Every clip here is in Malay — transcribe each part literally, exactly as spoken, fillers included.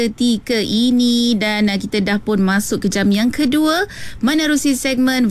Ketika ini dan kita dah pun masuk ke jam yang kedua menerusi segmen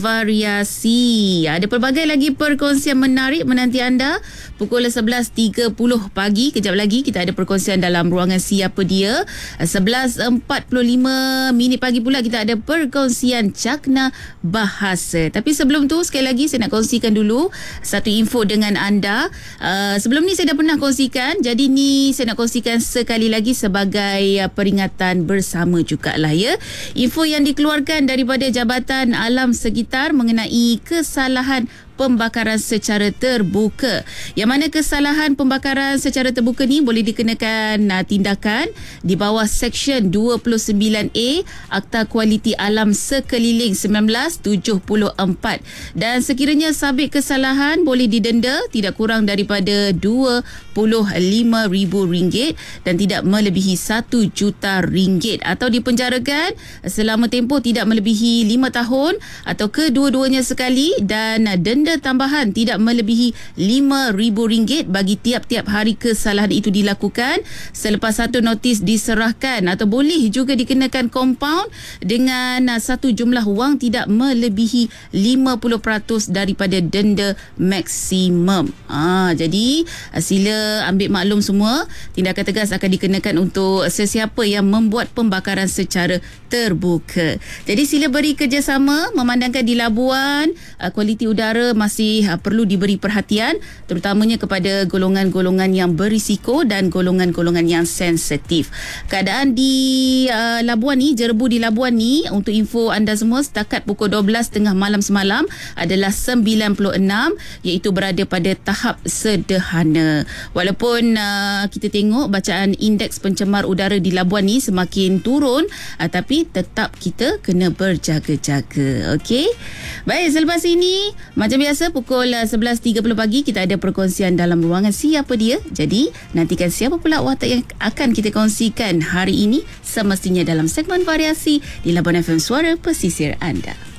variasi. Ada pelbagai lagi perkongsian menarik menanti anda. Pukul sebelas tiga puluh pagi kejap lagi kita ada perkongsian dalam ruangan Siapa Dia. sebelas empat puluh lima minit pagi pula kita ada perkongsian Cakna Bahasa. Tapi sebelum tu sekali lagi saya nak kongsikan dulu satu info dengan anda. Uh, sebelum ni saya dah pernah kongsikan, jadi ni saya nak kongsikan sekali lagi sebagai uh, peringatan bersama jugalah ya. Info yang dikeluarkan daripada Jabatan Alam Sekitar mengenai kesalahan pembakaran secara terbuka. Yang mana kesalahan pembakaran secara terbuka ni boleh dikenakan uh, tindakan di bawah Seksyen dua puluh sembilan A Akta Kualiti Alam Sekeliling seribu sembilan ratus tujuh puluh empat. Dan sekiranya sabit kesalahan boleh didenda tidak kurang daripada dua puluh lima ribu ringgit dan tidak melebihi satu juta ringgit atau dipenjarakan selama tempoh tidak melebihi lima tahun atau kedua-duanya sekali dan uh, denda tambahan tidak melebihi lima ribu ringgit bagi tiap-tiap hari kesalahan itu dilakukan selepas satu notis diserahkan, atau boleh juga dikenakan kompaun dengan satu jumlah wang tidak melebihi lima puluh peratus daripada denda maksimum. Ha, jadi sila ambil maklum semua, tindakan tegas akan dikenakan untuk sesiapa yang membuat pembakaran secara terbuka. Jadi sila beri kerjasama memandangkan di Labuan kualiti udara masih uh, perlu diberi perhatian terutamanya kepada golongan-golongan yang berisiko dan golongan-golongan yang sensitif. Keadaan di uh, Labuan ni, Jerebu di Labuan ni, untuk info anda semua, setakat pukul dua belas tiga puluh malam semalam adalah sembilan puluh enam, iaitu berada pada tahap sederhana. Walaupun uh, kita tengok bacaan indeks pencemar udara di Labuan ni semakin turun, uh, tapi tetap kita kena berjaga-jaga. Okey. Baik, selepas ini macam biasa pukul sebelas tiga puluh pagi kita ada perkongsian dalam ruangan Siapa Dia. Jadi nantikan siapa pula watak yang akan kita kongsikan hari ini semestinya dalam segmen variasi di Labuan F M, Suara Pesisir Anda.